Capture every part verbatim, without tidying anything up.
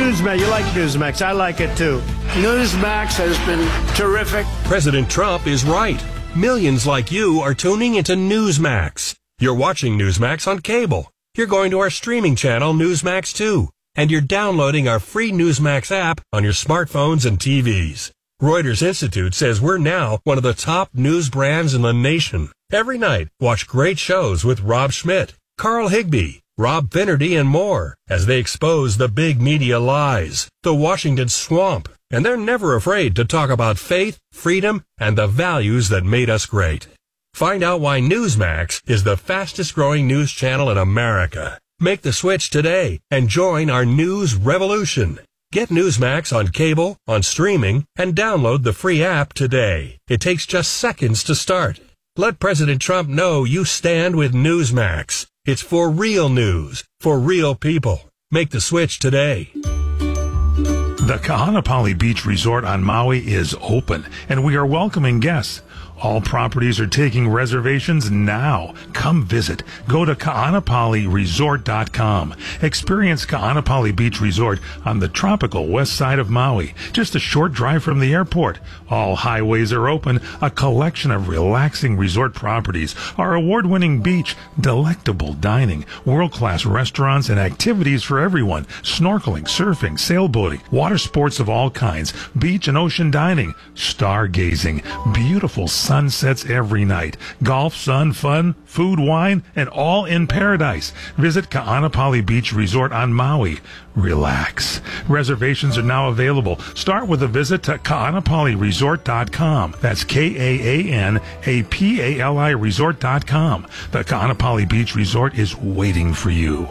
Newsmax. You like Newsmax. I like it too. Newsmax has been terrific. President Trump is right. Millions like you are tuning into Newsmax. You're watching Newsmax on cable. You're going to our streaming channel, Newsmax two. And you're downloading our free Newsmax app on your smartphones and T Vs. Reuters Institute says we're now one of the top news brands in the nation. Every night, watch great shows with Rob Schmidt, Carl Higbie, Rob Finnerty, and more as they expose the big media lies, the Washington swamp. And they're never afraid to talk about faith, freedom, and the values that made us great. Find out why Newsmax is the fastest growing news channel in America. Make the switch today and join our news revolution. Get Newsmax on cable, on streaming, and download the free app today. It takes just seconds to start. Let President Trump know you stand with Newsmax. It's for real news, for real people. Make the switch today. The Kahanapali Beach Resort on Maui is open, and we are welcoming guests. All properties are taking reservations now. Come visit. Go to kahanapali resort dot com. Experience Kahanapali Beach Resort on the tropical west side of Maui, just a short drive from the airport. All highways are open, a collection of relaxing resort properties, our award-winning beach, delectable dining, world-class restaurants, and activities for everyone. Snorkeling, surfing, sailboating, water sports of all kinds, beach and ocean dining, stargazing, beautiful sunsets every night, golf, sun, fun, food, wine, and all in paradise. Visit Kahanapali Beach Resort on Maui. Relax. Reservations are now available. Start with a visit to kahanapali resort dot com. That's K A A N A P A L I resort dot com. The Kahanapali Beach Resort is waiting for you.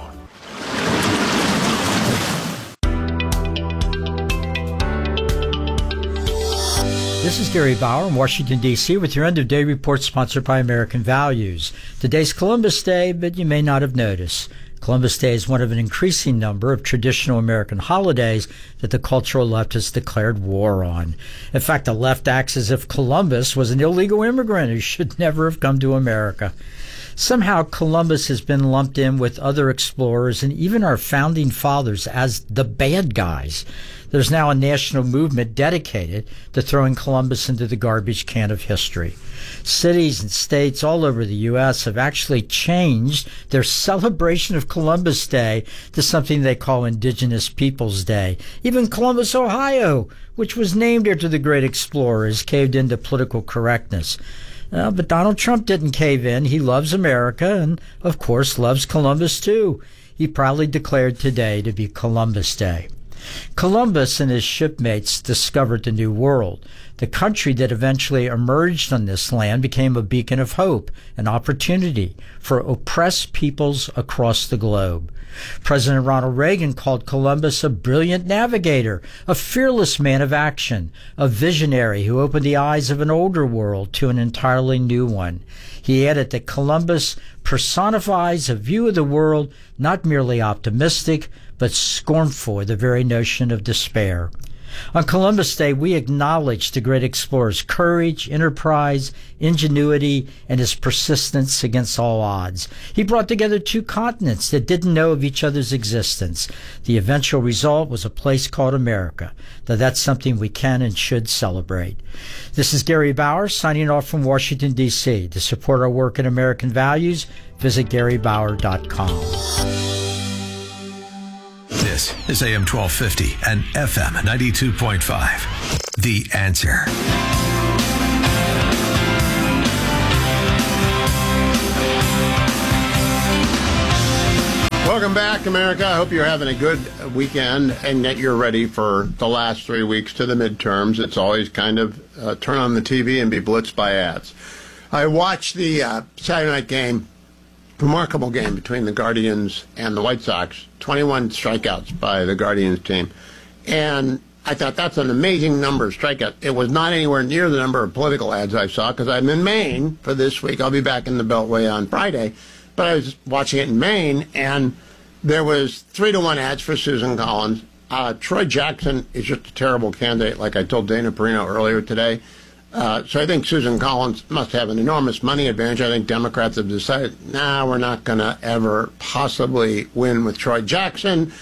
This is Gary Bauer in Washington, D C with your end-of-day report sponsored by American Values. Today's Columbus Day, but you may not have noticed. Columbus Day is one of an increasing number of traditional American holidays that the cultural left has declared war on. In fact, the left acts as if Columbus was an illegal immigrant who should never have come to America. Somehow Columbus has been lumped in with other explorers and even our founding fathers as the bad guys. There's now a national movement dedicated to throwing Columbus into the garbage can of history. Cities and states all over the U S have actually changed their celebration of Columbus Day to something they call Indigenous Peoples Day. Even Columbus, Ohio, which was named after the great explorer, has caved into political correctness. Uh, but Donald Trump didn't cave in. He loves America and, of course, loves Columbus, too. He proudly declared today to be Columbus Day. Columbus and his shipmates discovered the New World. The country that eventually emerged on this land became a beacon of hope and opportunity for oppressed peoples across the globe. President Ronald Reagan called Columbus a brilliant navigator, a fearless man of action, a visionary who opened the eyes of an older world to an entirely new one. He added that Columbus personifies a view of the world not merely optimistic, but scornful of the very notion of despair. On Columbus Day, we acknowledge the great explorer's courage, enterprise, ingenuity, and his persistence against all odds. He brought together two continents that didn't know of each other's existence. The eventual result was a place called America. Now, that's something we can and should celebrate. This is Gary Bauer signing off from Washington, D C To support our work in American Values, visit gary bauer dot com. This is A M twelve fifty and F M ninety-two point five. The Answer. Welcome back, America. I hope you're having a good weekend and that you're ready for the last three weeks to the midterms. It's always kind of uh, turn on the T V and be blitzed by ads. I watched the uh, Saturday night game. Remarkable game between the Guardians and the White Sox. twenty-one strikeouts by the Guardians team. And I thought that's an amazing number of strikeouts. It was not anywhere near the number of political ads I saw because I'm in Maine for this week. I'll be back in the Beltway on Friday. But I was watching it in Maine, and there was three to one ads for Susan Collins. Uh, Troy Jackson is just a terrible candidate, like I told Dana Perino earlier today. Uh, so I think Susan Collins must have an enormous money advantage. I think Democrats have decided, nah, we're not going to ever possibly win with Troy Jackson.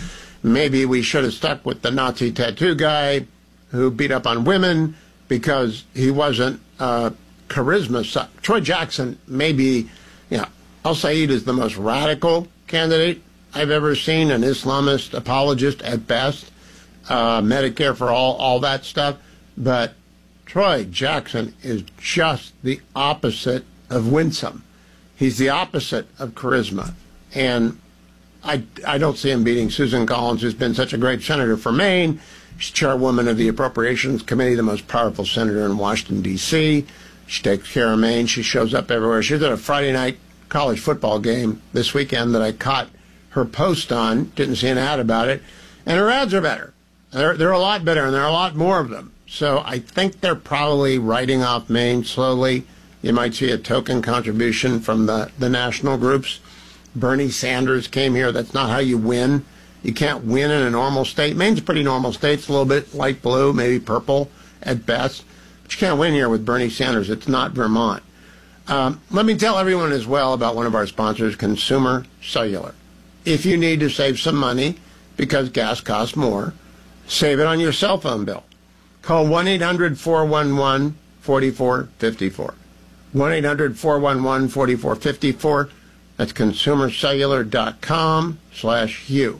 maybe we should have stuck with the Nazi tattoo guy who beat up on women because he wasn't uh, charisma. Troy Jackson may be, you know, al-Sayed is the most radical candidate I've ever seen, an Islamist apologist at best, uh, Medicare for all, all that stuff. But Troy Jackson is just the opposite of winsome. He's the opposite of charisma. And I, I don't see him beating Susan Collins, who's been such a great senator for Maine. She's chairwoman of the Appropriations Committee, the most powerful senator in Washington, D C She takes care of Maine. She shows up everywhere. She was at a Friday night college football game this weekend that I caught her post on. Didn't see an ad about it. And her ads are better. They're, they're a lot better, and there are a lot more of them. So I think they're probably writing off Maine slowly. You might see a token contribution from the, the national groups. Bernie Sanders came here. That's not how you win. You can't win in a normal state. Maine's a pretty normal state. It's a little bit light blue, maybe purple at best. But you can't win here with Bernie Sanders. It's not Vermont. Um, let me tell everyone as well about one of our sponsors, Consumer Cellular. If you need to save some money because gas costs more, save it on your cell phone bill. Call one eight hundred four one one four four five four. one eight hundred four one one four four five four. That's consumercellular.com slash Hugh.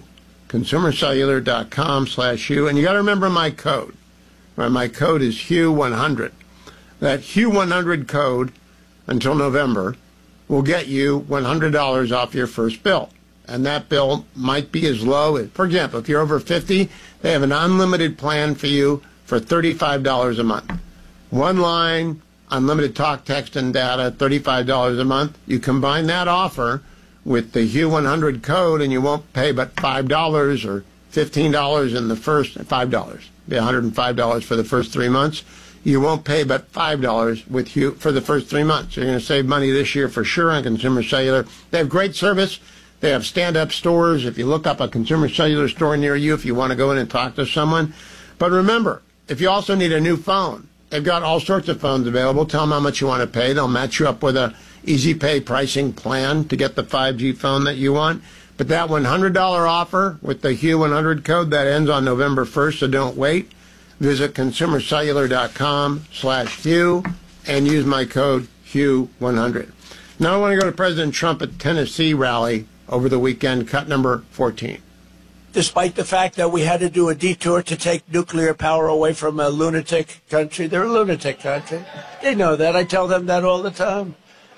consumercellular.com slash Hugh. And you got to remember my code. Right, my code is Hugh one hundred. That Hugh one hundred code until November will get you one hundred dollars off your first bill. And that bill might be as low as, for example, if you're over fifty, they have an unlimited plan for you for thirty-five dollars a month. One line, unlimited talk, text, and data, thirty-five dollars a month. You combine that offer with the Hugh one hundred code, and you won't pay but five dollars or fifteen dollars in the first, five dollars. Be one hundred five dollars for the first three months. You won't pay but five dollars with Hugh for the first three months. You're going to save money this year for sure on Consumer Cellular. They have great service. They have stand-up stores. If you look up a Consumer Cellular store near you, if you want to go in and talk to someone. But remember, if you also need a new phone, they've got all sorts of phones available. Tell them how much you want to pay. They'll match you up with a easy pay pricing plan to get the five G phone that you want. But that one hundred dollars offer with the Hugh one hundred code, that ends on November first, so don't wait. Visit consumercellular.com slash Hugh and use my code Hugh one hundred. Now I want to go to President Trump at Tennessee rally over the weekend, cut number fourteen. Despite the fact that we had to do a detour to take nuclear power away from a lunatic country. They're a lunatic country. They know that. I tell them that all the time.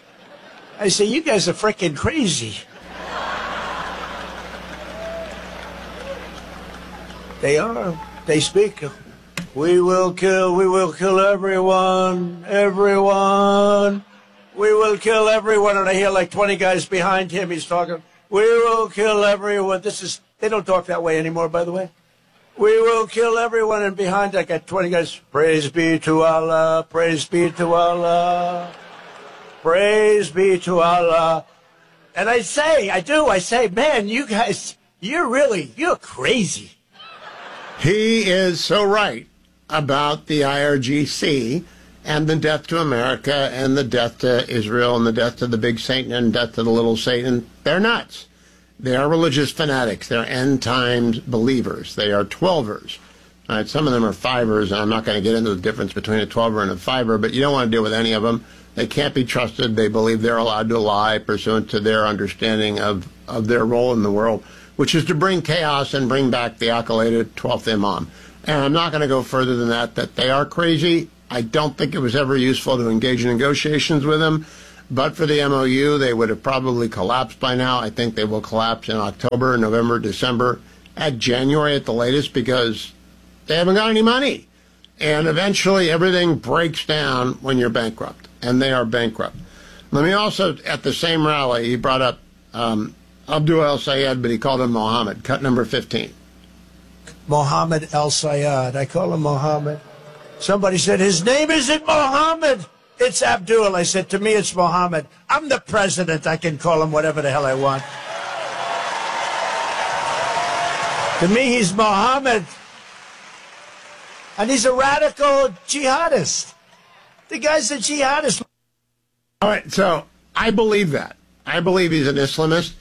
I say, you guys are freaking crazy. They are. They speak. We will kill, we will kill everyone, everyone. We will kill everyone. And I hear like twenty guys behind him. He's talking, we will kill everyone. This is, they don't talk that way anymore, by the way. We will kill everyone. And behind I got twenty guys. Praise be to Allah. Praise be to Allah. Praise be to Allah. And I say, I do, I say, man, you guys, you're really, you're crazy. He is so right about the I R G C and the death to America and the death to Israel and the death to the big Satan and death to the little Satan. They're nuts. They are religious fanatics. They're end times believers. They are twelvers. All right, some of them are fivers, and I'm not going to get into the difference between a twelver and a fiver, but you don't want to deal with any of them. They can't be trusted. They believe they're allowed to lie pursuant to their understanding of, of their role in the world, which is to bring chaos and bring back the accoladed twelfth Imam. And I'm not going to go further than that, that they are crazy. I don't think it was ever useful to engage in negotiations with them. But for the M O U, they would have probably collapsed by now. I think they will collapse in October, November, December, at January at the latest, because they haven't got any money. And eventually everything breaks down when you're bankrupt. And they are bankrupt. Let me also, at the same rally, he brought up um, Abdul El-Sayed, but he called him Mohammed. Cut number fifteen. Mohammed El-Sayed. I call him Mohammed. Somebody said, his name isn't Mohammed. It's Abdul. I said, to me, it's Mohammed. I'm the president. I can call him whatever the hell I want. To me, he's Mohammed. And he's a radical jihadist. The guy's a jihadist. All right, so I believe that. I believe he's an Islamist.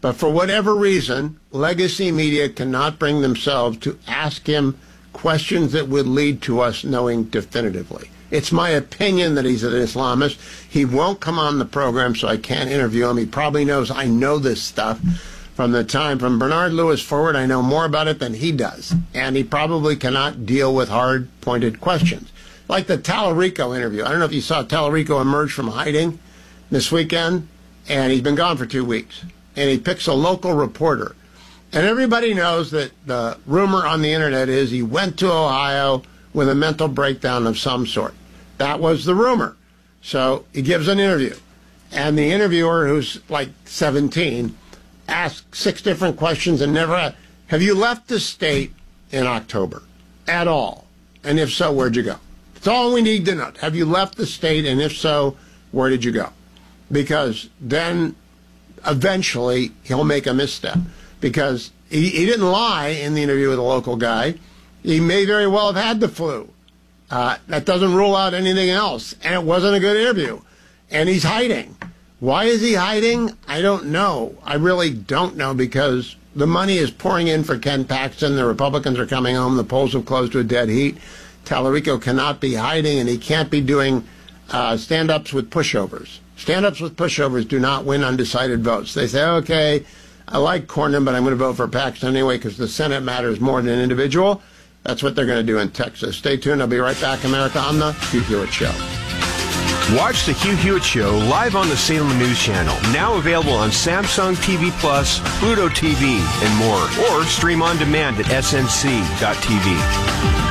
But for whatever reason, legacy media cannot bring themselves to ask him questions that would lead to us knowing definitively. It's my opinion that he's an Islamist. He won't come on the program, so I can't interview him. He probably knows I know this stuff from the time, from Bernard Lewis forward. I know more about it than he does. And he probably cannot deal with hard, pointed questions. Like the Tallarico interview. I don't know if you saw Tallarico emerge from hiding this weekend, and he's been gone for two weeks. And he picks a local reporter. And everybody knows that the rumor on the internet is he went to Ohio with a mental breakdown of some sort. That was the rumor. So he gives an interview. And the interviewer, who's like seventeen, asks six different questions and never asked, have you left the state in October at all? And if so, where'd you go? That's all we need to know. Have you left the state? And if so, where did you go? Because then eventually he'll make a misstep. Because he, he didn't lie in the interview with a local guy. He may very well have had the flu. Uh, that doesn't rule out anything else. And it wasn't a good interview. And he's hiding. Why is he hiding? I don't know. I really don't know, because the money is pouring in for Ken Paxton. The Republicans are coming home. The polls have closed to a dead heat. Tallarico cannot be hiding, and he can't be doing uh, stand-ups with pushovers. Stand-ups with pushovers do not win undecided votes. They say, okay, I like Cornyn, but I'm going to vote for Paxton anyway because the Senate matters more than an individual. That's what they're going to do in Texas. Stay tuned. I'll be right back, America, on the Hugh Hewitt Show. Watch the Hugh Hewitt Show live on the Salem News Channel. Now available on Samsung T V Plus, Pluto T V, and more. Or stream on demand at S N C dot T V.